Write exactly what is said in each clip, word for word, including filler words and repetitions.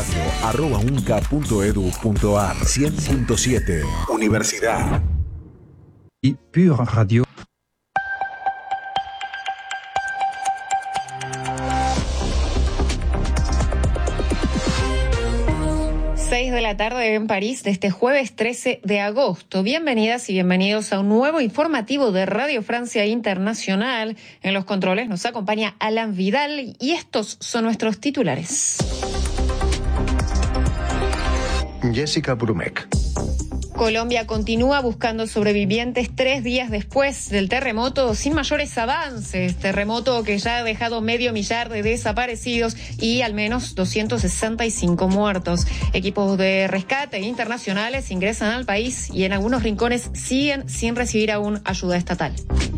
radio arroba unca punto edu punto ar. cien punto siete Universidad. Y Pure Radio. seis de la tarde en París de este jueves trece de agosto. Bienvenidas y bienvenidos a un nuevo informativo de Radio Francia Internacional. En los controles nos acompaña Alan Vidal y estos son nuestros titulares. Jessica Brumek. Colombia continúa buscando sobrevivientes tres días después del terremoto sin mayores avances. Terremoto que ya ha dejado medio millar de desaparecidos y al menos doscientos sesenta y cinco muertos. Equipos de rescate internacionales ingresan al país y en algunos rincones siguen sin recibir aún ayuda estatal.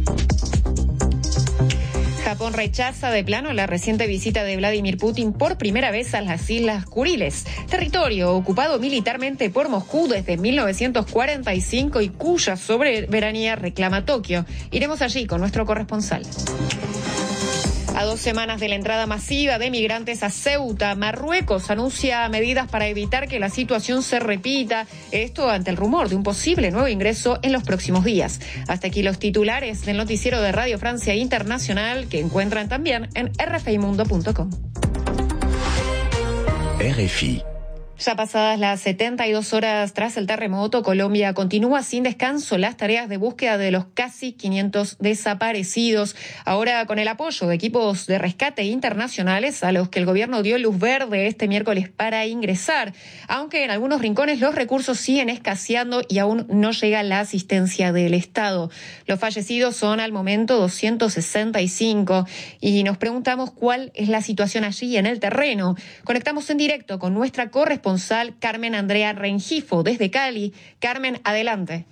Japón rechaza de plano la reciente visita de Vladimir Putin por primera vez a las Islas Kuriles, territorio ocupado militarmente por Moscú desde mil novecientos cuarenta y cinco y cuya soberanía reclama Tokio. Iremos allí con nuestro corresponsal. A dos semanas de la entrada masiva de migrantes a Ceuta, Marruecos anuncia medidas para evitar que la situación se repita. Esto ante el rumor de un posible nuevo ingreso en los próximos días. Hasta aquí los titulares del noticiero de Radio Francia Internacional que encuentran también en r f i mundo punto com. R F I. Ya pasadas las setenta y dos horas tras el terremoto, Colombia continúa sin descanso las tareas de búsqueda de los casi quinientos desaparecidos. Ahora con el apoyo de equipos de rescate internacionales a los que el gobierno dio luz verde este miércoles para ingresar, aunque en algunos rincones los recursos siguen escaseando y aún no llega la asistencia del Estado. Los fallecidos son al momento doscientos sesenta y cinco y nos preguntamos cuál es la situación allí en el terreno. Conectamos en directo con nuestra corresponsal Carmen Andrea Rengifo desde Cali. Carmen, adelante.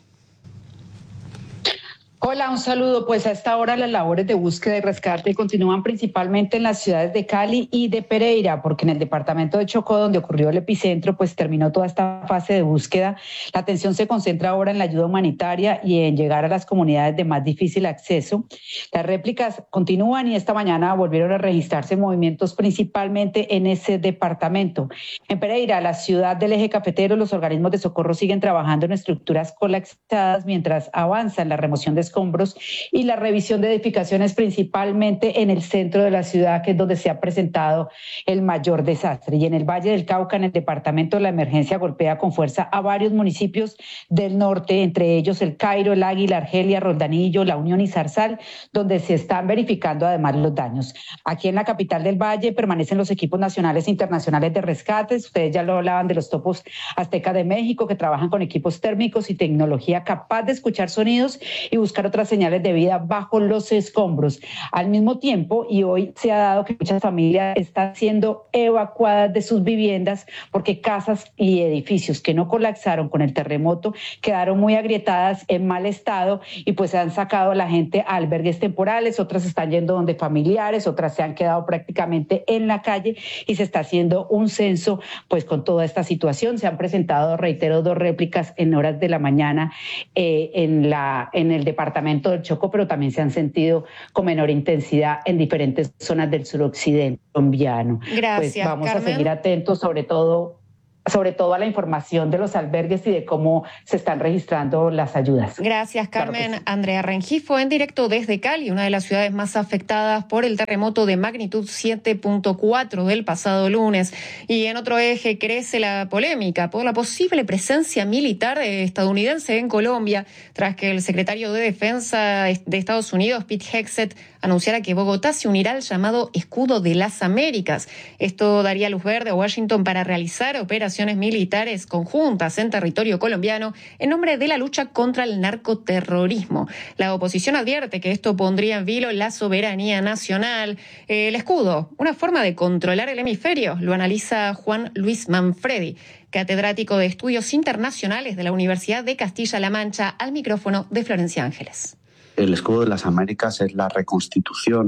Hola, un saludo. Pues a esta hora las labores de búsqueda y rescate continúan principalmente en las ciudades de Cali y de Pereira, porque en el departamento de Chocó, donde ocurrió el epicentro, pues terminó toda esta fase de búsqueda. La atención se concentra ahora en la ayuda humanitaria y en llegar a las comunidades de más difícil acceso. Las réplicas continúan y esta mañana volvieron a registrarse movimientos principalmente en ese departamento. En Pereira, la ciudad del eje cafetero, los organismos de socorro siguen trabajando en estructuras colapsadas mientras avanza en la remoción de escombros y la revisión de edificaciones principalmente en el centro de la ciudad, que es donde se ha presentado el mayor desastre. Y en el Valle del Cauca, en el departamento, la emergencia golpea con fuerza a varios municipios del norte, entre ellos el Cairo, el Águila, Argelia, Roldanillo, La Unión y Zarzal, donde se están verificando además los daños. Aquí en la capital del Valle permanecen los equipos nacionales e internacionales de rescates. Ustedes ya lo hablaban de los topos Azteca de México, que trabajan con equipos térmicos y tecnología capaz de escuchar sonidos y buscar otras señales de vida bajo los escombros. Al mismo tiempo, y hoy se ha dado que muchas familias están siendo evacuadas de sus viviendas porque casas y edificios que no colapsaron con el terremoto quedaron muy agrietadas, en mal estado, y pues se han sacado a la gente a albergues temporales, otras están yendo donde familiares, otras se han quedado prácticamente en la calle y se está haciendo un censo pues con toda esta situación. Se han presentado, reitero, dos réplicas en horas de la mañana eh, en, la, en el departamento del Chocó, pero también se han sentido con menor intensidad en diferentes zonas del suroccidente colombiano. Gracias, pues vamos Carmen. a seguir atentos, sobre todo sobre todo a la información de los albergues y de cómo se están registrando las ayudas. Gracias, Carmen. Claro sí. Andrea Rengifo, en directo desde Cali, una de las ciudades más afectadas por el terremoto de magnitud siete punto cuatro del pasado lunes. Y en otro eje crece la polémica por la posible presencia militar estadounidense en Colombia, tras que el secretario de Defensa de Estados Unidos, Pete Hegseth, anunciara que Bogotá se unirá al llamado Escudo de las Américas. Esto daría luz verde a Washington para realizar operaciones militares conjuntas en territorio colombiano en nombre de la lucha contra el narcoterrorismo. La oposición advierte que esto pondría en vilo la soberanía nacional. El escudo, una forma de controlar el hemisferio, lo analiza Juan Luis Manfredi, catedrático de Estudios Internacionales de la Universidad de Castilla-La Mancha, al micrófono de Florencia Ángeles. El Escudo de las Américas es la reconstitución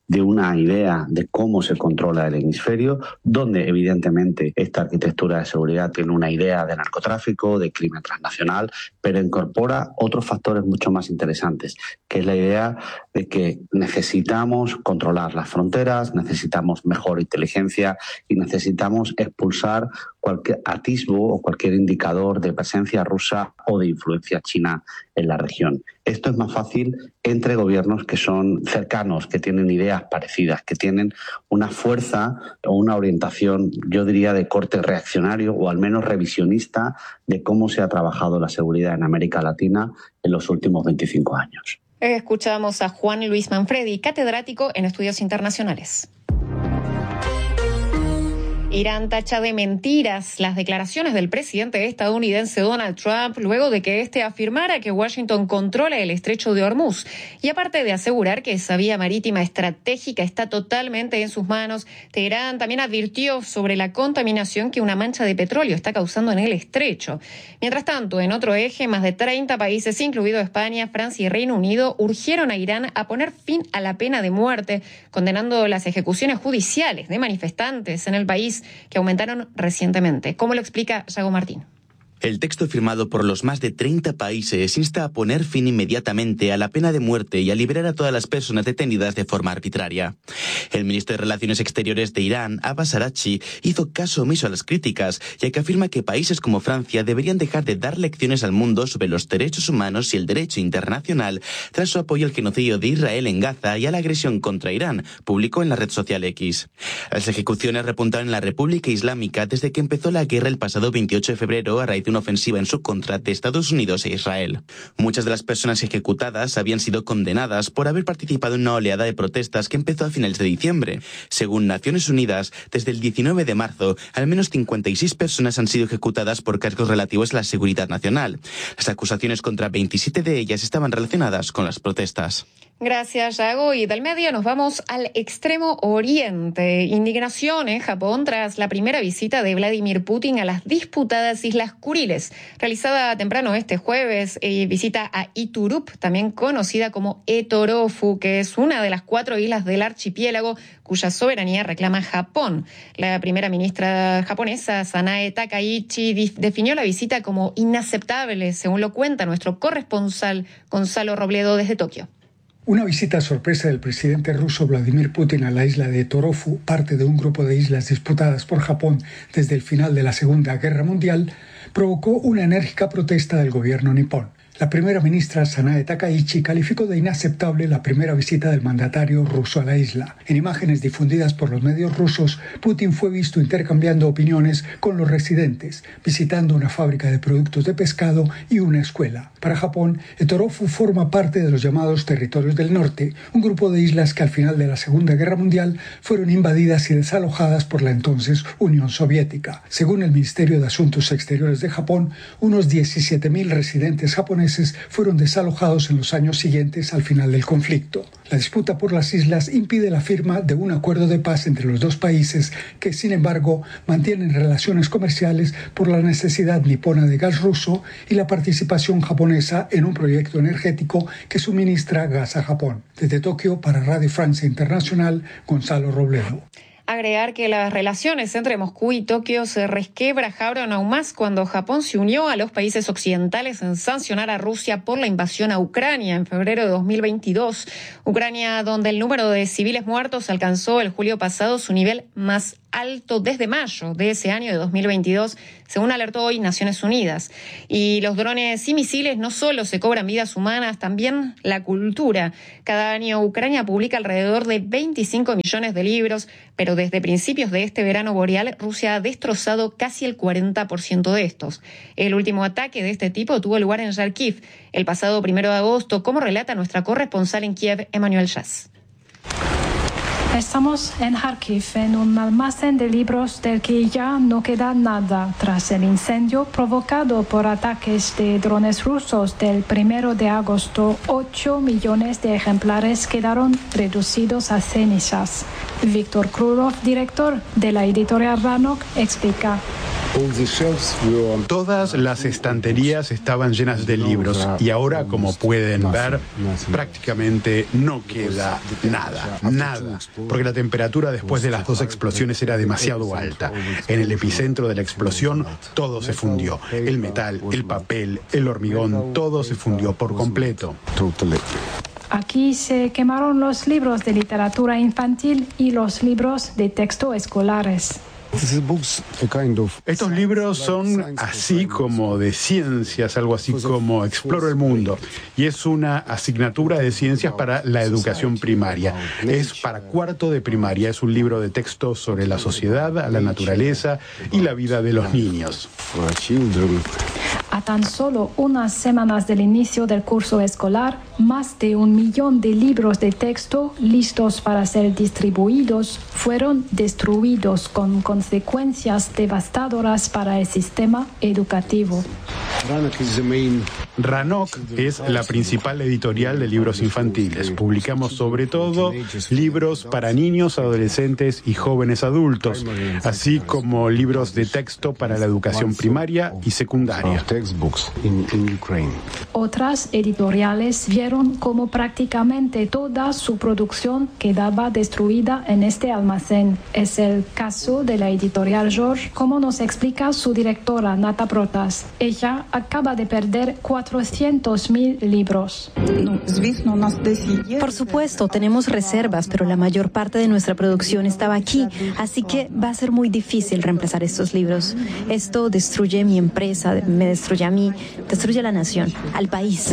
de una idea de cómo se controla el hemisferio, donde evidentemente esta arquitectura de seguridad tiene una idea de narcotráfico, de crimen transnacional, pero incorpora otros factores mucho más interesantes, que es la idea de que necesitamos controlar las fronteras, necesitamos mejor inteligencia y necesitamos expulsar cualquier atisbo o cualquier indicador de presencia rusa o de influencia china en la región. Esto es más fácil entre gobiernos que son cercanos, que tienen ideas parecidas, que tienen una fuerza o una orientación, yo diría, de corte reaccionario o al menos revisionista de cómo se ha trabajado la seguridad en América Latina en los últimos veinticinco años. Escuchamos a Juan Luis Manfredi, catedrático en Estudios Internacionales. Irán tacha de mentiras las declaraciones del presidente estadounidense Donald Trump luego de que éste afirmara que Washington controla el estrecho de Hormuz. Y aparte de asegurar que esa vía marítima estratégica está totalmente en sus manos, Teherán también advirtió sobre la contaminación que una mancha de petróleo está causando en el estrecho. Mientras tanto, en otro eje, más de treinta países, incluido España, Francia y Reino Unido, urgieron a Irán a poner fin a la pena de muerte, condenando las ejecuciones judiciales de manifestantes en el país, que aumentaron recientemente. ¿Cómo lo explica Yago Martín? El texto firmado por los más de treinta países insta a poner fin inmediatamente a la pena de muerte y a liberar a todas las personas detenidas de forma arbitraria. El ministro de Relaciones Exteriores de Irán, Abbas Araghchi, hizo caso omiso a las críticas, ya que afirma que países como Francia deberían dejar de dar lecciones al mundo sobre los derechos humanos y el derecho internacional tras su apoyo al genocidio de Israel en Gaza y a la agresión contra Irán, publicó en la red social X. Las ejecuciones repuntaron en la República Islámica desde que empezó la guerra el pasado veintiocho de febrero a raíz de una ofensiva en su contra de Estados Unidos e Israel. Muchas de las personas ejecutadas habían sido condenadas por haber participado en una oleada de protestas que empezó a finales de diciembre. Según Naciones Unidas, desde el diecinueve de marzo, al menos cincuenta y seis personas han sido ejecutadas por cargos relativos a la seguridad nacional. Las acusaciones contra veintisiete de ellas estaban relacionadas con las protestas. Gracias, Yago. Y del medio nos vamos al extremo oriente. Indignación en Japón tras la primera visita de Vladimir Putin a las disputadas Islas Kuriles, realizada temprano este jueves. Eh, visita a Iturup, también conocida como Etorofu, que es una de las cuatro islas del archipiélago cuya soberanía reclama Japón. La primera ministra japonesa, Sanae Takaichi, definió la visita como inaceptable, según lo cuenta nuestro corresponsal Gonzalo Robledo desde Tokio. Una visita sorpresa del presidente ruso Vladimir Putin a la isla de Etorofu, parte de un grupo de islas disputadas por Japón desde el final de la Segunda Guerra Mundial, provocó una enérgica protesta del gobierno nipón. La primera ministra Sanae Takaichi calificó de inaceptable la primera visita del mandatario ruso a la isla. En imágenes difundidas por los medios rusos, Putin fue visto intercambiando opiniones con los residentes, visitando una fábrica de productos de pescado y una escuela. Para Japón, Etorofu forma parte de los llamados Territorios del Norte, un grupo de islas que al final de la Segunda Guerra Mundial fueron invadidas y desalojadas por la entonces Unión Soviética. Según el Ministerio de Asuntos Exteriores de Japón, unos diecisiete mil residentes japoneses fueron desalojados en los años siguientes al final del conflicto. La disputa por las islas impide la firma de un acuerdo de paz entre los dos países que, sin embargo, mantienen relaciones comerciales por la necesidad nipona de gas ruso y la participación japonesa en un proyecto energético que suministra gas a Japón. Desde Tokio, para Radio Francia Internacional, Gonzalo Robledo. Agregar que las relaciones entre Moscú y Tokio se resquebrajaron aún más cuando Japón se unió a los países occidentales en sancionar a Rusia por la invasión a Ucrania en febrero de dos mil veintidós. Ucrania, donde el número de civiles muertos alcanzó el julio pasado su nivel más alto desde mayo de ese año de dos mil veintidós, según alertó hoy Naciones Unidas. Y los drones y misiles no solo se cobran vidas humanas, también la cultura. Cada año Ucrania publica alrededor de veinticinco millones de libros, pero desde principios de este verano boreal, Rusia ha destrozado casi el cuarenta por ciento de estos. El último ataque de este tipo tuvo lugar en Kharkiv el pasado primero de agosto, como relata nuestra corresponsal en Kiev, Emanuel Jazz. Estamos en Kharkiv, en un almacén de libros del que ya no queda nada tras el incendio provocado por ataques de drones rusos del primero de agosto. Ocho millones de ejemplares quedaron reducidos a cenizas. Víctor Krulov, director de la editorial Ranok, explica. Todas las estanterías estaban llenas de libros y ahora, como pueden ver, prácticamente no queda nada, nada, porque la temperatura después de las dos explosiones era demasiado alta. En el epicentro de la explosión todo se fundió, el metal, el papel, el hormigón, todo se fundió por completo. Aquí se quemaron los libros de literatura infantil y los libros de texto escolares. Estos libros son así como de ciencias, algo así como Exploro el Mundo, y es una asignatura de ciencias para la educación primaria. Es para cuarto de primaria, es un libro de texto sobre la sociedad, la naturaleza y la vida de los niños. A tan solo unas semanas del inicio del curso escolar, más de un millón de libros de texto listos para ser distribuidos fueron destruidos con consecuencias devastadoras para el sistema educativo. Ranok es la principal editorial de libros infantiles. Publicamos sobre todo libros para niños, adolescentes y jóvenes adultos, así como libros de texto para la educación primaria y secundaria. Otras editoriales vieron cómo prácticamente toda su producción quedaba destruida en este almacén. Es el caso de la editorial George, como nos explica su directora Nata Protas. Ella acaba de perder cuatrocientos mil libros. Por supuesto, tenemos reservas, pero la mayor parte de nuestra producción estaba aquí, así que va a ser muy difícil reemplazar estos libros. Esto destruye mi empresa, me destruye a mí, destruye a la nación, al país.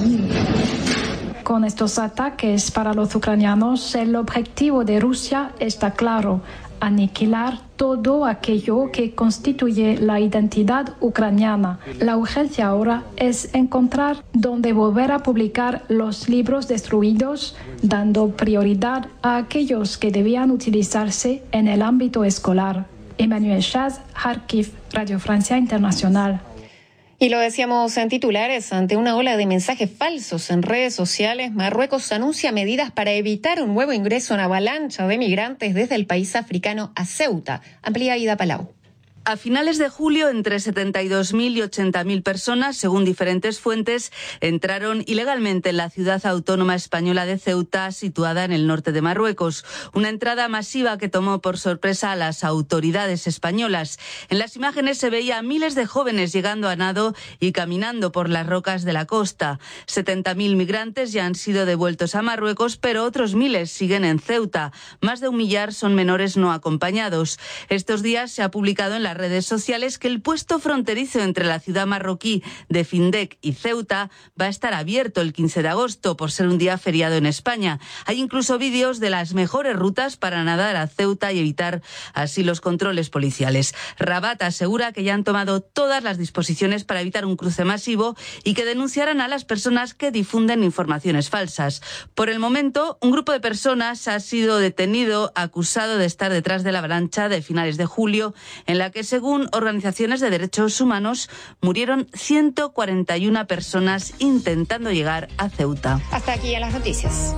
Con estos ataques para los ucranianos, el objetivo de Rusia está claro: aniquilar todo aquello que constituye la identidad ucraniana. La urgencia ahora es encontrar dónde volver a publicar los libros destruidos, dando prioridad a aquellos que debían utilizarse en el ámbito escolar. Emmanuel Chaz, Kharkiv, Radio Francia Internacional. Y lo decíamos en titulares, ante una ola de mensajes falsos en redes sociales, Marruecos anuncia medidas para evitar un nuevo ingreso en avalancha de migrantes desde el país africano a Ceuta. Amplía Ida Palau. A finales de julio, entre setenta y dos mil y ochenta mil personas, según diferentes fuentes, entraron ilegalmente en la ciudad autónoma española de Ceuta, situada en el norte de Marruecos. Una entrada masiva que tomó por sorpresa a las autoridades españolas. En las imágenes se veía a miles de jóvenes llegando a nado y caminando por las rocas de la costa. setenta mil migrantes ya han sido devueltos a Marruecos, pero otros miles siguen en Ceuta. Más de un millar son menores no acompañados. Estos días se ha publicado en la redes sociales que el puesto fronterizo entre la ciudad marroquí de Findec y Ceuta va a estar abierto el quince de agosto por ser un día feriado en España. Hay incluso vídeos de las mejores rutas para nadar a Ceuta y evitar así los controles policiales. Rabat asegura que ya han tomado todas las disposiciones para evitar un cruce masivo y que denunciarán a las personas que difunden informaciones falsas. Por el momento, un grupo de personas ha sido detenido acusado de estar detrás de la avalancha de finales de julio, en la que, según organizaciones de derechos humanos, murieron ciento cuarenta y una personas intentando llegar a Ceuta. Hasta aquí en las noticias.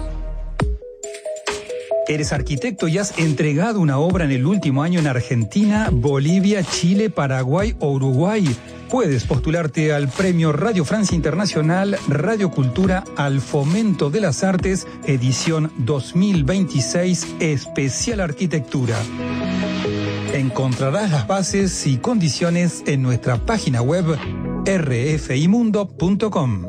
Eres arquitecto y has entregado una obra en el último año en Argentina, Bolivia, Chile, Paraguay o Uruguay. Puedes postularte al Premio Radio Francia Internacional Radio Cultura al Fomento de las Artes, edición dos mil veintiséis, especial arquitectura. Encontrarás las bases y condiciones en nuestra página web r f i mundo punto com.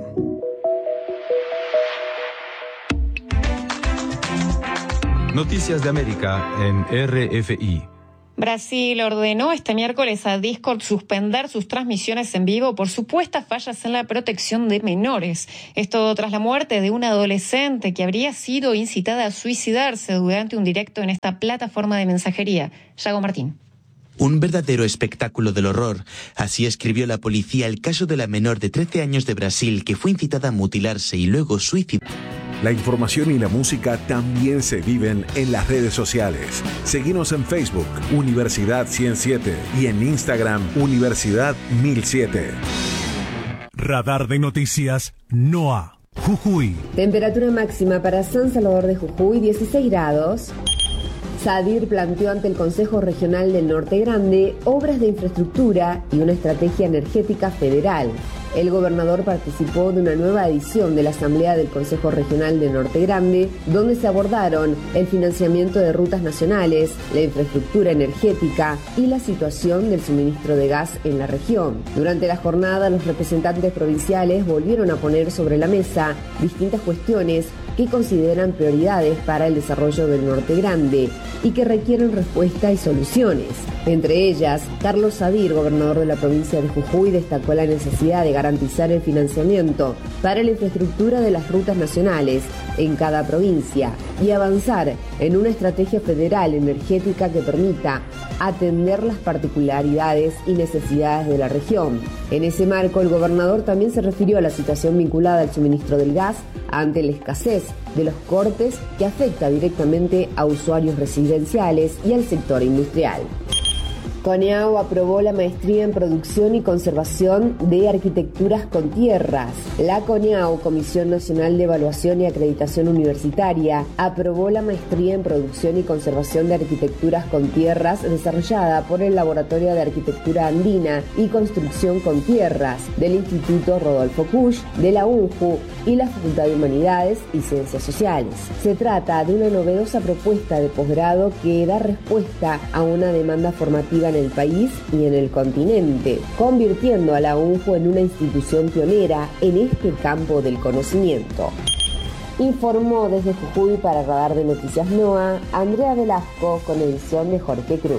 Noticias de América en R F I. Brasil ordenó este miércoles a Discord suspender sus transmisiones en vivo por supuestas fallas en la protección de menores. Esto tras la muerte de una adolescente que habría sido incitada a suicidarse durante un directo en esta plataforma de mensajería. Yago Martín. Un verdadero espectáculo del horror. Así escribió la policía el caso de la menor de trece años de Brasil que fue incitada a mutilarse y luego suicidarse. La información y la música también se viven en las redes sociales. Seguinos en Facebook, Universidad ciento siete, y en Instagram, Universidad mil siete. Radar de noticias NOA. Jujuy. Temperatura máxima para San Salvador de Jujuy, dieciséis grados. Sadir planteó ante el Consejo Regional del Norte Grande obras de infraestructura y una estrategia energética federal. El gobernador participó de una nueva edición de la Asamblea del Consejo Regional del Norte Grande, donde se abordaron el financiamiento de rutas nacionales, la infraestructura energética y la situación del suministro de gas en la región. Durante la jornada, los representantes provinciales volvieron a poner sobre la mesa distintas cuestiones que consideran prioridades para el desarrollo del Norte Grande y que requieren respuesta y soluciones. Entre ellas, Carlos Sadir, gobernador de la provincia de Jujuy, destacó la necesidad de garantizar el financiamiento para la infraestructura de las rutas nacionales en cada provincia y avanzar en una estrategia federal energética que permita atender las particularidades y necesidades de la región. En ese marco, el gobernador también se refirió a la situación vinculada al suministro del gas ante la escasez de los cortes que afecta directamente a usuarios residenciales y al sector industrial. CONEAU aprobó la maestría en producción y conservación de arquitecturas con tierras. La CONEAU, Comisión Nacional de Evaluación y Acreditación Universitaria, aprobó la maestría en producción y conservación de arquitecturas con tierras desarrollada por el Laboratorio de Arquitectura Andina y Construcción con Tierras del Instituto Rodolfo Kusch, de la UNJU y la Facultad de Humanidades y Ciencias Sociales. Se trata de una novedosa propuesta de posgrado que da respuesta a una demanda formativa en el país y en el continente, convirtiendo a la UNJU en una institución pionera en este campo del conocimiento. Informó desde Jujuy para Radar de Noticias NOA, Andrea Velasco, con edición de Jorge Cruz.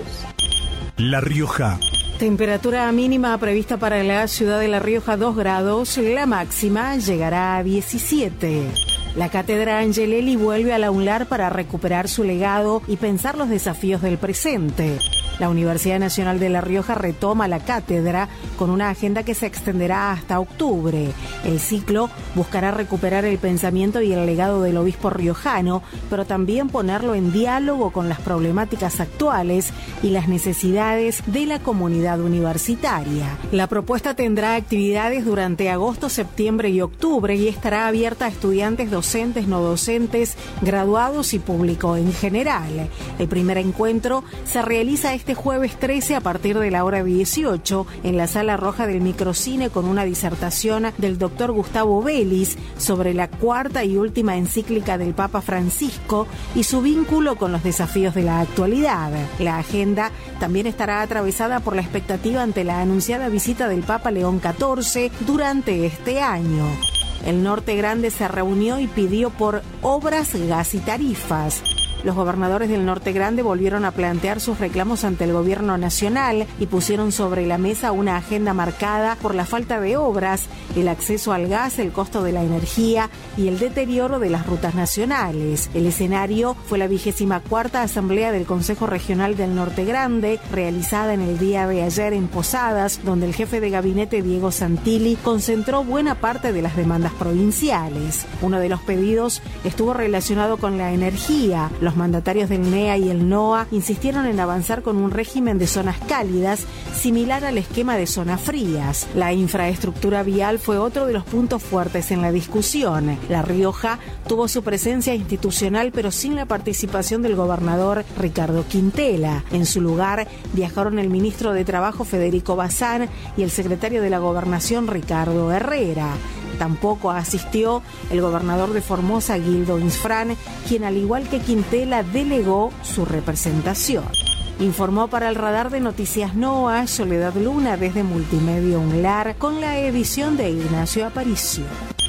La Rioja. Temperatura mínima prevista para la ciudad de La Rioja dos grados, la máxima llegará a diecisiete. La Cátedra Angelelli vuelve a la UNLAR para recuperar su legado y pensar los desafíos del presente. La Universidad Nacional de La Rioja retoma la cátedra con una agenda que se extenderá hasta octubre. El ciclo buscará recuperar el pensamiento y el legado del obispo riojano, pero también ponerlo en diálogo con las problemáticas actuales y las necesidades de la comunidad universitaria. La propuesta tendrá actividades durante agosto, septiembre y octubre y estará abierta a estudiantes, docentes, no docentes, graduados y público en general. El primer encuentro se realiza este jueves trece a partir de la hora dieciocho en la Sala Roja del Microcine con una disertación del doctor Gustavo Vélez sobre la cuarta y última encíclica del Papa Francisco y su vínculo con los desafíos de la actualidad. La agenda también estará atravesada por la expectativa ante la anunciada visita del Papa León catorce durante este año. El Norte Grande se reunió y pidió por obras, gas y tarifas. Los gobernadores del Norte Grande volvieron a plantear sus reclamos ante el gobierno nacional y pusieron sobre la mesa una agenda marcada por la falta de obras, el acceso al gas, el costo de la energía y el deterioro de las rutas nacionales. El escenario fue la vigésima cuarta Asamblea del Consejo Regional del Norte Grande, realizada en el día de ayer en Posadas, donde el jefe de gabinete Diego Santilli concentró buena parte de las demandas provinciales. Uno de los pedidos estuvo relacionado con la energía. Los mandatarios del N E A y el NOA insistieron en avanzar con un régimen de zonas cálidas similar al esquema de zonas frías. La infraestructura vial fue otro de los puntos fuertes en la discusión. La Rioja tuvo su presencia institucional pero sin la participación del gobernador Ricardo Quintela. En su lugar viajaron el ministro de Trabajo Federico Bazán y el secretario de la Gobernación Ricardo Herrera. Tampoco asistió el gobernador de Formosa, Guildo Insfrán, quien al igual que Quintela delegó su representación. Informó para el Radar de Noticias NOA Soledad Luna desde Multimedia UNLAR con la edición de Ignacio Aparicio.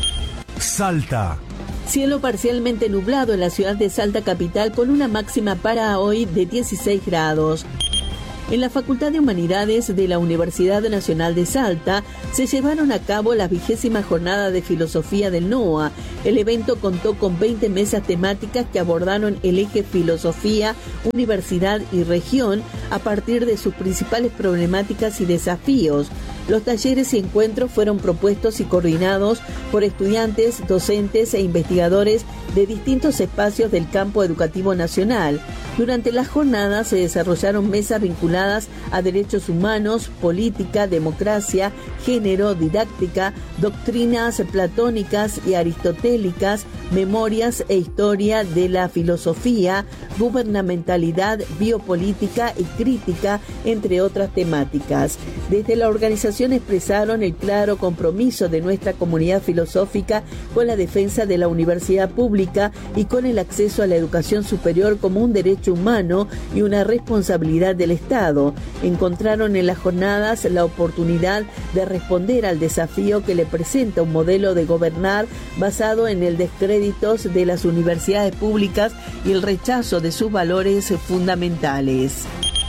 Salta. Cielo parcialmente nublado en la ciudad de Salta capital con una máxima para hoy de dieciséis grados. En la Facultad de Humanidades de la Universidad Nacional de Salta se llevaron a cabo la vigésima jornada de filosofía del NOA. El evento contó con veinte mesas temáticas que abordaron el eje filosofía, universidad y región a partir de sus principales problemáticas y desafíos. Los talleres y encuentros fueron propuestos y coordinados por estudiantes, docentes e investigadores de distintos espacios del campo educativo nacional. Durante las jornadas se desarrollaron mesas vinculadas a derechos humanos, política, democracia, género, didáctica, doctrinas platónicas y aristotélicas, memorias e historia de la filosofía, gubernamentalidad, biopolítica y crítica, entre otras temáticas. Desde la organización expresaron el claro compromiso de nuestra comunidad filosófica con la defensa de la universidad pública y con el acceso a la educación superior como un derecho humano y una responsabilidad del Estado. Encontraron en las jornadas la oportunidad de responder al desafío que le presenta un modelo de gobernar basado en el descrédito de las universidades públicas y el rechazo de sus valores fundamentales.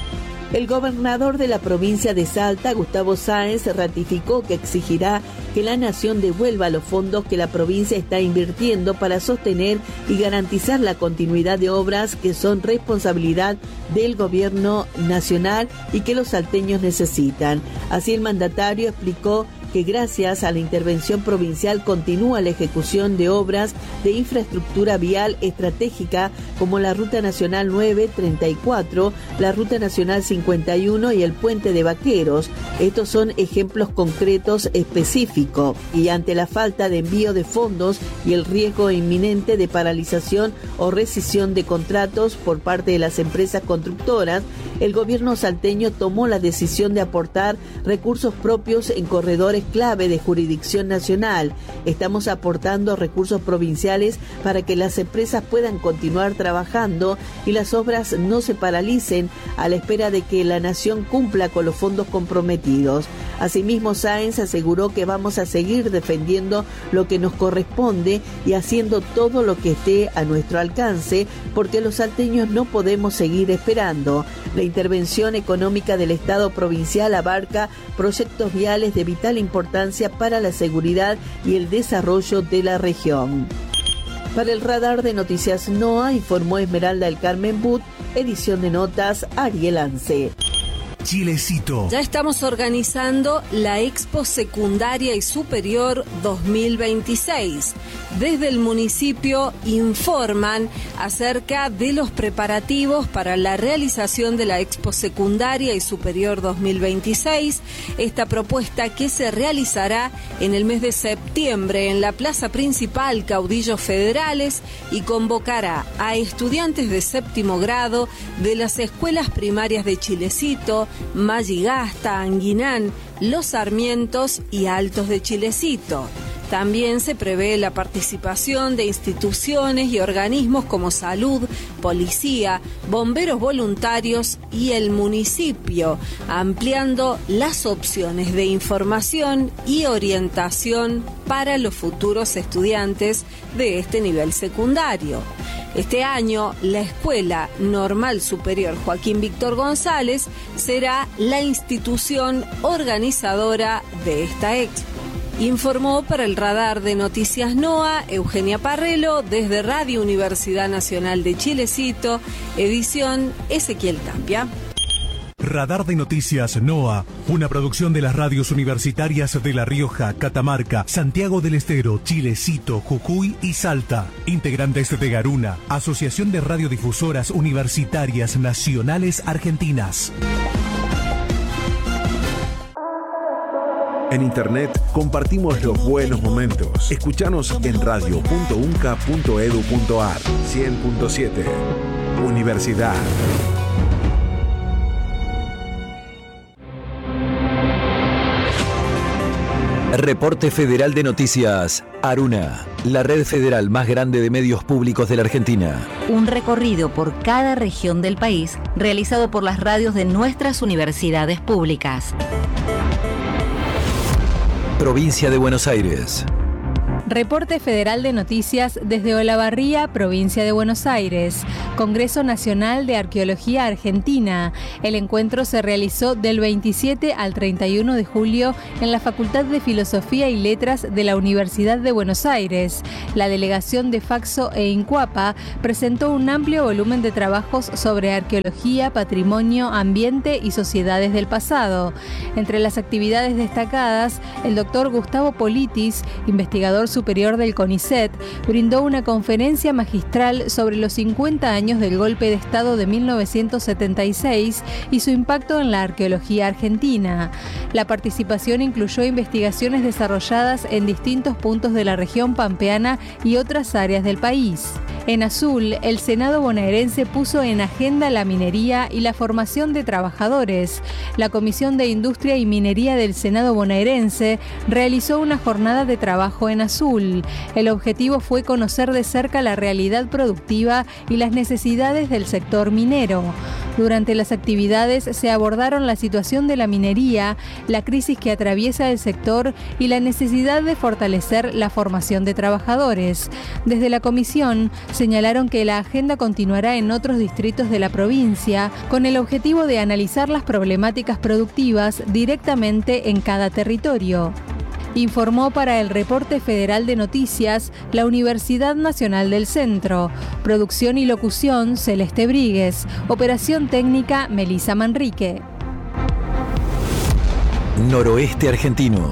El gobernador de la provincia de Salta, Gustavo Sáenz, ratificó que exigirá que la nación devuelva los fondos que la provincia está invirtiendo para sostener y garantizar la continuidad de obras que son responsabilidad del gobierno nacional y que los salteños necesitan. Así, el mandatario explicó que gracias a la intervención provincial continúa la ejecución de obras de infraestructura vial estratégica como la Ruta Nacional nueve treinta y cuatro, la Ruta Nacional cincuenta y uno y el Puente de Vaqueros. Estos son ejemplos concretos específicos y ante la falta de envío de fondos y el riesgo inminente de paralización o rescisión de contratos por parte de las empresas constructoras, el gobierno salteño tomó la decisión de aportar recursos propios en corredores clave de jurisdicción nacional. Estamos aportando recursos provinciales para que las empresas puedan continuar trabajando y las obras no se paralicen a la espera de que la nación cumpla con los fondos comprometidos. Asimismo, Sáenz aseguró que vamos a seguir defendiendo lo que nos corresponde y haciendo todo lo que esté a nuestro alcance, porque los salteños no podemos seguir esperando. La intervención económica del Estado provincial abarca proyectos viales de vital importancia para la seguridad y el desarrollo de la región. Para el radar de Noticias NOA, informó Esmeralda del Carmen But, edición de notas Ariel Ance. Chilecito. Ya estamos organizando la Expo Secundaria y Superior dos mil veintiséis. Desde el municipio informan acerca de los preparativos para la realización de la Expo Secundaria y Superior dos mil veintiséis. Esta propuesta que se realizará en el mes de septiembre en la plaza principal Caudillos Federales y convocará a estudiantes de séptimo grado de las escuelas primarias de Chilecito, Malligasta, Anguinán, Los Sarmientos y Altos de Chilecito. También se prevé la participación de instituciones y organismos como salud, policía, bomberos voluntarios y el municipio, ampliando las opciones de información y orientación para los futuros estudiantes de este nivel secundario. Este año, la Escuela Normal Superior Joaquín Víctor González será la institución organizadora de esta expo. Informó para el radar de Noticias NOA Eugenia Parrelo desde Radio Universidad Nacional de Chilecito, edición Ezequiel Tapia. Radar de Noticias NOA, una producción de las radios universitarias de La Rioja, Catamarca, Santiago del Estero, Chilecito, Jujuy y Salta. Integrantes de Garuna, Asociación de Radiodifusoras Universitarias Nacionales Argentinas. En Internet compartimos los buenos momentos. Escuchanos en radio punto unca punto edu punto ar. cien punto siete. Universidad. Reporte Federal de Noticias. Aruna, la red federal más grande de medios públicos de la Argentina. Un recorrido por cada región del país realizado por las radios de nuestras universidades públicas. Provincia de Buenos Aires. Reporte Federal de Noticias desde Olavarría, provincia de Buenos Aires. Congreso Nacional de Arqueología Argentina. El encuentro se realizó del veintisiete al treinta y uno de julio en la Facultad de Filosofía y Letras de la Universidad de Buenos Aires. La delegación de Faxo e Incuapa presentó un amplio volumen de trabajos sobre arqueología, patrimonio, ambiente y sociedades del pasado. Entre las actividades destacadas, el doctor Gustavo Politis, investigador superior del CONICET, brindó una conferencia magistral sobre los cincuenta años del golpe de Estado de mil novecientos setenta y seis y su impacto en la arqueología argentina. La participación incluyó investigaciones desarrolladas en distintos puntos de la región pampeana y otras áreas del país. En azul, el Senado bonaerense puso en agenda la minería y la formación de trabajadores. La Comisión de Industria y Minería del Senado bonaerense realizó una jornada de trabajo en azul. El objetivo fue conocer de cerca la realidad productiva y las necesidades del sector minero. Durante las actividades se abordaron la situación de la minería, la crisis que atraviesa el sector y la necesidad de fortalecer la formación de trabajadores. Desde la comisión señalaron que la agenda continuará en otros distritos de la provincia con el objetivo de analizar las problemáticas productivas directamente en cada territorio. Informó para el Reporte Federal de Noticias la Universidad Nacional del Centro. Producción y locución, Celeste Bríguez. Operación técnica, Melisa Manrique. Noroeste argentino.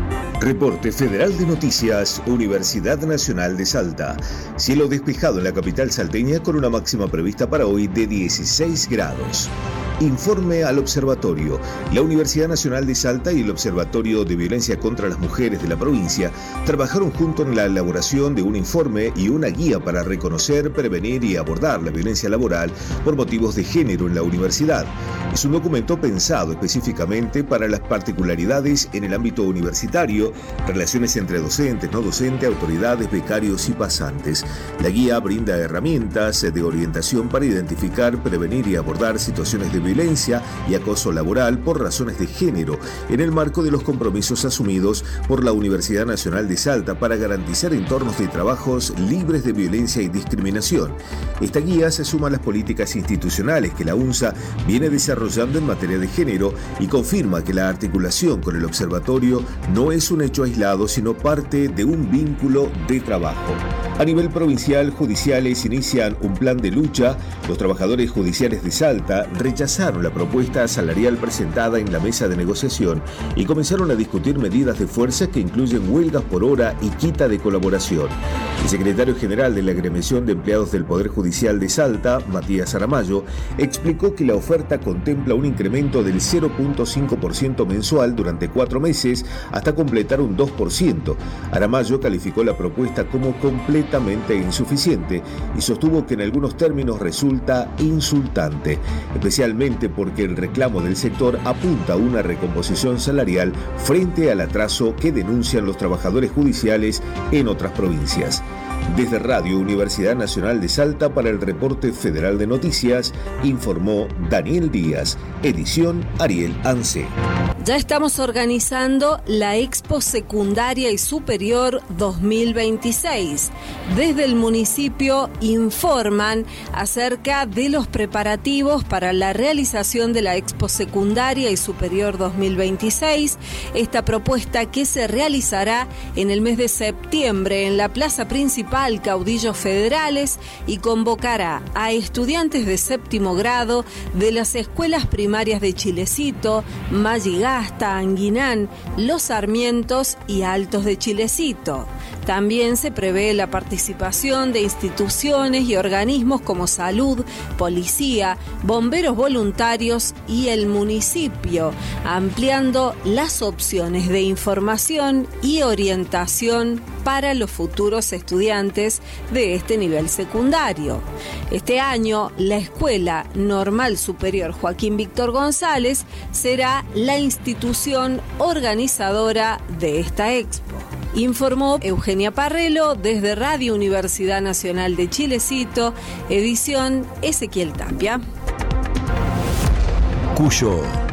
Reporte Federal de Noticias, Universidad Nacional de Salta. Cielo despejado en la capital salteña con una máxima prevista para hoy de dieciséis grados. Informe al observatorio. La Universidad Nacional de Salta y el Observatorio de Violencia contra las Mujeres de la provincia trabajaron juntos en la elaboración de un informe y una guía para reconocer, prevenir y abordar la violencia laboral por motivos de género en la universidad. Es un documento pensado específicamente para las particularidades en el ámbito universitario, relaciones entre docentes, no docentes, autoridades, becarios y pasantes. La guía brinda herramientas de orientación para identificar, prevenir y abordar situaciones de violencia y acoso laboral por razones de género en el marco de los compromisos asumidos por la Universidad Nacional de Salta para garantizar entornos de trabajos libres de violencia y discriminación. Esta guía se suma a las políticas institucionales que la UNSA viene desarrollando en materia de género y confirma que la articulación con el observatorio no es un hecho aislado, sino parte de un vínculo de trabajo. A nivel provincial, judiciales inician un plan de lucha. Los trabajadores judiciales de Salta rechazaron la propuesta salarial presentada en la mesa de negociación y comenzaron a discutir medidas de fuerza que incluyen huelgas por hora y quita de colaboración. El secretario general de la Agremiación de Empleados del Poder Judicial de Salta, Matías Aramayo, explicó que la oferta contempla un incremento del cero punto cinco por ciento mensual durante cuatro meses hasta completar un dos por ciento. Aramayo calificó la propuesta como completamente insuficiente y sostuvo que en algunos términos resulta insultante, especialmente porque el reclamo del sector apunta a una recomposición salarial frente al atraso que denuncian los trabajadores judiciales en otras provincias. Desde Radio Universidad Nacional de Salta para el Reporte Federal de Noticias, informó Daniel Díaz, edición Ariel Anse. Ya estamos organizando la Expo Secundaria y Superior dos mil veintiséis. Desde el municipio informan acerca de los preparativos para la realización de la Expo Secundaria y Superior dos mil veintiséis. Esta propuesta que se realizará en el mes de septiembre en la plaza principal Caudillos Federales y convocará a estudiantes de séptimo grado de las escuelas primarias de Chilecito, Malligasta, Anguinán, Los Sarmientos y Altos de Chilecito. También se prevé la participación de instituciones y organismos como salud, policía, bomberos voluntarios y el municipio, ampliando las opciones de información y orientación para los futuros estudiantes de este nivel secundario. Este año, la Escuela Normal Superior Joaquín Víctor González será la institución organizadora de esta expo. Informó Eugenia Parrelo desde Radio Universidad Nacional de Chilecito, edición Ezequiel Tapia. Cuyo.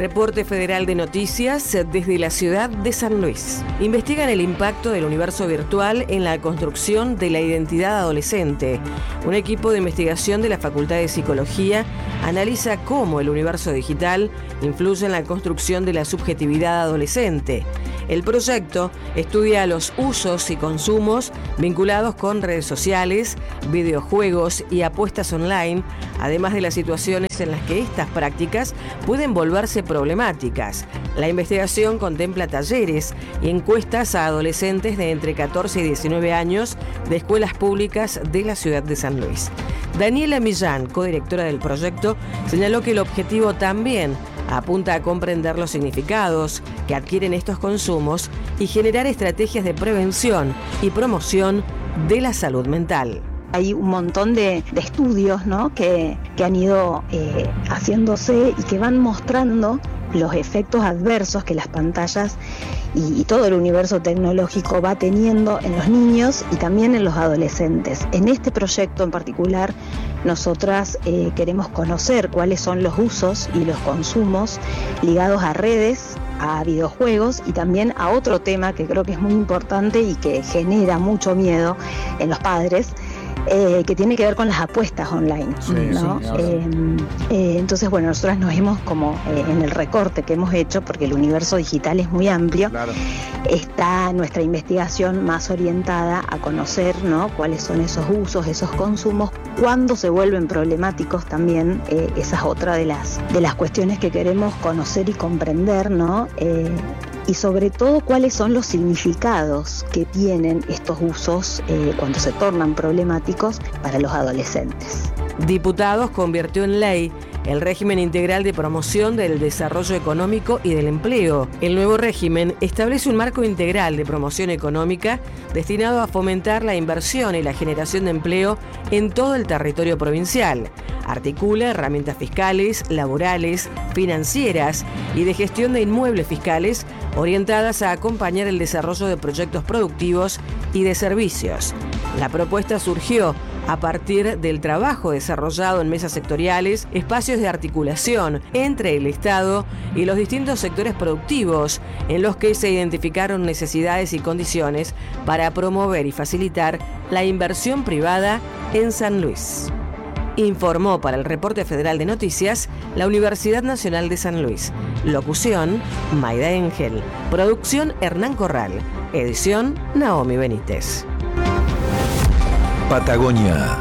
Reporte Federal de Noticias desde la ciudad de San Luis. Investigan el impacto del universo virtual en la construcción de la identidad adolescente. Un equipo de investigación de la Facultad de Psicología analiza cómo el universo digital influye en la construcción de la subjetividad adolescente. El proyecto estudia los usos y consumos vinculados con redes sociales, videojuegos y apuestas online, además de las situaciones en las que estas prácticas pueden volverse problemáticas. La investigación contempla talleres y encuestas a adolescentes de entre catorce y diecinueve años de escuelas públicas de la ciudad de San Luis. Daniela Millán, codirectora del proyecto, señaló que el objetivo también apunta a comprender los significados que adquieren estos consumos y generar estrategias de prevención y promoción de la salud mental. Hay un montón de, de estudios, ¿no? que, que han ido eh, haciéndose y que van mostrando los efectos adversos que las pantallas y, y todo el universo tecnológico va teniendo en los niños y también en los adolescentes. En este proyecto en particular, nosotras eh, queremos conocer cuáles son los usos y los consumos ligados a redes, a videojuegos y también a otro tema que creo que es muy importante y que genera mucho miedo en los padres, Eh, que tiene que ver con las apuestas online, sí, ¿no? Sí, eh, eh, entonces, bueno, nosotras nos hemos como eh, en el recorte que hemos hecho, porque el universo digital es muy amplio, claro. Está nuestra investigación más orientada a conocer, ¿no? Cuáles son esos usos, esos consumos, cuándo se vuelven problemáticos también, eh, esa es otra de las, de las cuestiones que queremos conocer y comprender, ¿no? Eh, y sobre todo cuáles son los significados que tienen estos usos eh, cuando se tornan problemáticos para los adolescentes. Diputados convirtió en ley el régimen integral de promoción del desarrollo económico y del empleo. El nuevo régimen establece un marco integral de promoción económica destinado a fomentar la inversión y la generación de empleo en todo el territorio provincial. Articula herramientas fiscales, laborales, financieras y de gestión de inmuebles fiscales orientadas a acompañar el desarrollo de proyectos productivos y de servicios. La propuesta surgió a partir del trabajo desarrollado en mesas sectoriales, espacios de articulación entre el Estado y los distintos sectores productivos, en los que se identificaron necesidades y condiciones para promover y facilitar la inversión privada en San Luis. Informó para el Reporte Federal de Noticias la Universidad Nacional de San Luis. Locución, Maida Engel. Producción, Hernán Corral. Edición, Naomi Benítez. Patagonia.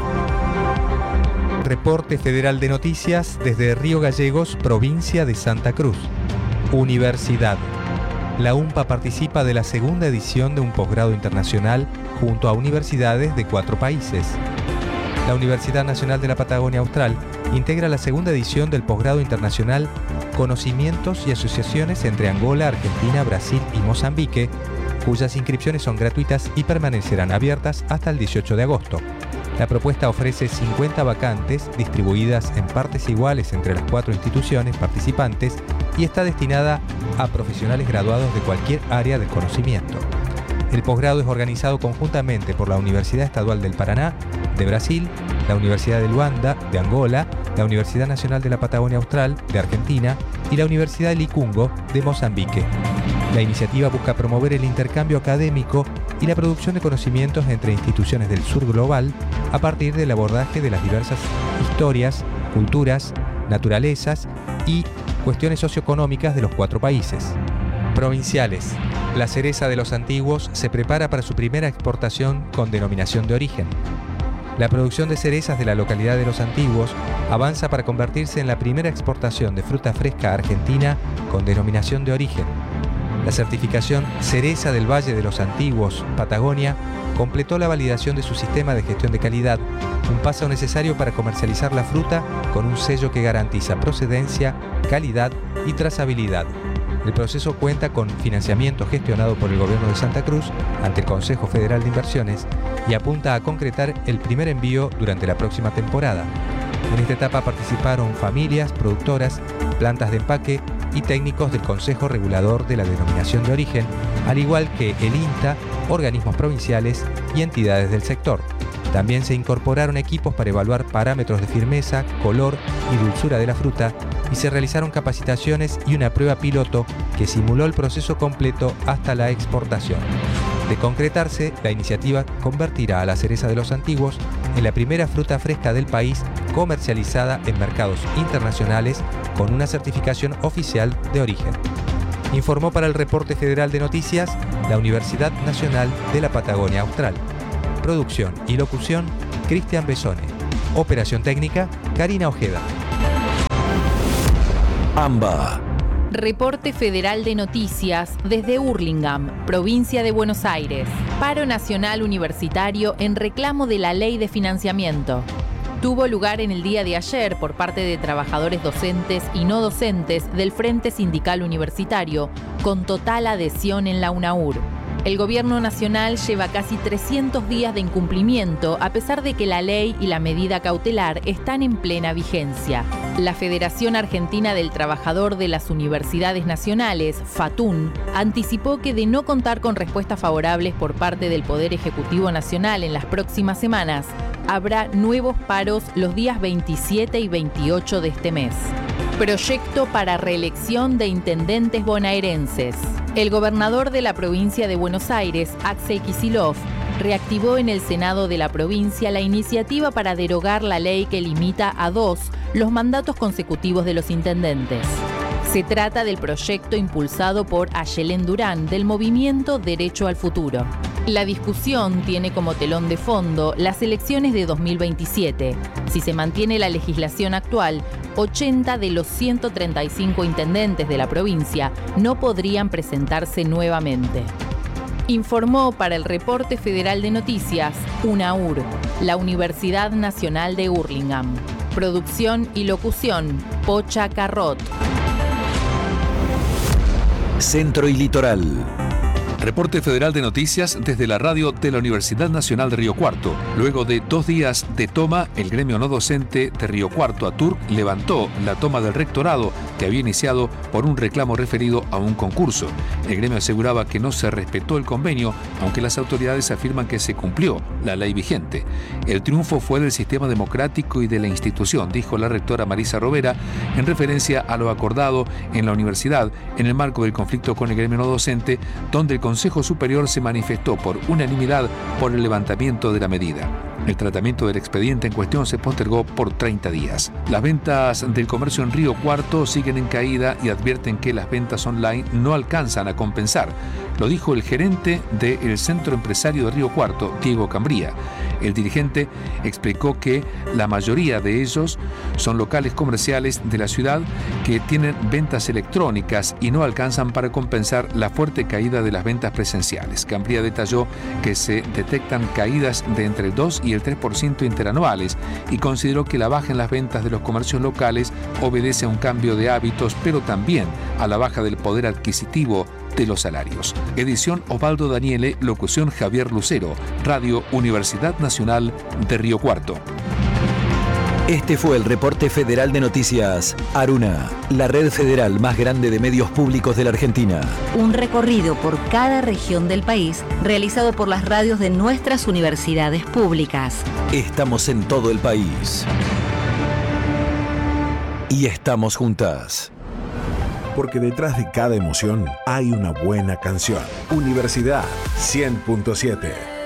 Reporte Federal de Noticias desde Río Gallegos, provincia de Santa Cruz. Universidad. La UMPA participa de la segunda edición de un posgrado internacional junto a universidades de cuatro países. La Universidad Nacional de la Patagonia Austral integra la segunda edición del posgrado internacional Conocimientos y Asociaciones entre Angola, Argentina, Brasil y Mozambique, cuyas inscripciones son gratuitas y permanecerán abiertas hasta el dieciocho de agosto. La propuesta ofrece cincuenta vacantes distribuidas en partes iguales entre las cuatro instituciones participantes y está destinada a profesionales graduados de cualquier área del conocimiento. El posgrado es organizado conjuntamente por la Universidad Estadual del Paraná, de Brasil, la Universidad de Luanda, de Angola, la Universidad Nacional de la Patagonia Austral, de Argentina, y la Universidad de Licungo, de Mozambique. La iniciativa busca promover el intercambio académico y la producción de conocimientos entre instituciones del sur global a partir del abordaje de las diversas historias, culturas, naturalezas y cuestiones socioeconómicas de los cuatro países. Provinciales. La cereza de los antiguos se prepara para su primera exportación con denominación de origen. La producción de cerezas de la localidad de Los Antiguos avanza para convertirse en la primera exportación de fruta fresca argentina con denominación de origen. La certificación Cereza del Valle de los Antiguos, Patagonia, completó la validación de su sistema de gestión de calidad, un paso necesario para comercializar la fruta con un sello que garantiza procedencia, calidad y trazabilidad. El proceso cuenta con financiamiento gestionado por el Gobierno de Santa Cruz ante el Consejo Federal de Inversiones y apunta a concretar el primer envío durante la próxima temporada. En esta etapa participaron familias, productoras, plantas de empaque y técnicos del Consejo Regulador de la Denominación de Origen, al igual que el INTA, organismos provinciales y entidades del sector. También se incorporaron equipos para evaluar parámetros de firmeza, color y dulzura de la fruta y se realizaron capacitaciones y una prueba piloto que simuló el proceso completo hasta la exportación. De concretarse, la iniciativa convertirá a la cereza de los Antiguos en la primera fruta fresca del país comercializada en mercados internacionales con una certificación oficial de origen. Informó para el Reporte Federal de Noticias la Universidad Nacional de la Patagonia Austral. Producción y locución, Cristian Besone. Operación técnica, Karina Ojeda. AMBA. Reporte Federal de Noticias desde Hurlingham, provincia de Buenos Aires. Paro nacional universitario en reclamo de la ley de financiamiento. Tuvo lugar en el día de ayer por parte de trabajadores docentes y no docentes del Frente Sindical Universitario, con total adhesión en la UNAUR. El gobierno nacional lleva casi trescientos días de incumplimiento, a pesar de que la ley y la medida cautelar están en plena vigencia. La Federación Argentina del Trabajador de las Universidades Nacionales, FATUN, anticipó que de no contar con respuestas favorables por parte del Poder Ejecutivo Nacional en las próximas semanas, habrá nuevos paros los días veintisiete y veintiocho de este mes. Proyecto para reelección de intendentes bonaerenses. El gobernador de la provincia de Buenos Aires, Axel Kicillof, reactivó en el Senado de la provincia la iniciativa para derogar la ley que limita a dos los mandatos consecutivos de los intendentes. Se trata del proyecto impulsado por Ayelén Durán del movimiento Derecho al Futuro. La discusión tiene como telón de fondo las elecciones de dos mil veintisiete. Si se mantiene la legislación actual, ochenta de los ciento treinta y cinco intendentes de la provincia no podrían presentarse nuevamente. Informó para el Reporte Federal de Noticias UNAUR, la Universidad Nacional de Hurlingham. Producción y locución, Pocha Carrot. Centro y Litoral. Reporte Federal de Noticias desde la radio de la Universidad Nacional de Río Cuarto. Luego de dos días de toma, el gremio no docente de Río Cuarto, ATURC, levantó la toma del rectorado que había iniciado por un reclamo referido a un concurso. El gremio aseguraba que no se respetó el convenio, aunque las autoridades afirman que se cumplió la ley vigente. El triunfo fue del sistema democrático y de la institución, dijo la rectora Marisa Rovera, en referencia a lo acordado en la universidad en el marco del conflicto con el gremio no docente, donde el Consejo Superior se manifestó por unanimidad por el levantamiento de la medida. El tratamiento del expediente en cuestión se postergó por treinta días. Las ventas del comercio en Río Cuarto siguen en caída y advierten que las ventas online no alcanzan a compensar. Lo dijo el gerente del Centro Empresario de Río Cuarto, Diego Cambría. El dirigente explicó que la mayoría de ellos son locales comerciales de la ciudad que tienen ventas electrónicas y no alcanzan para compensar la fuerte caída de las ventas presenciales. Cambría detalló que se detectan caídas de entre el dos y el tres por ciento interanuales y consideró que la baja en las ventas de los comercios locales obedece a un cambio de hábitos, pero también a la baja del poder adquisitivo de los salarios. Edición Osvaldo Daniele, locución Javier Lucero, Radio Universidad Nacional de Río Cuarto. Este fue el Reporte Federal de Noticias Aruna, la red federal más grande de medios públicos de la Argentina. Un recorrido por cada región del país realizado por las radios de nuestras universidades públicas. Estamos en todo el país. Y estamos juntas. Porque detrás de cada emoción hay una buena canción. Universidad cien punto siete.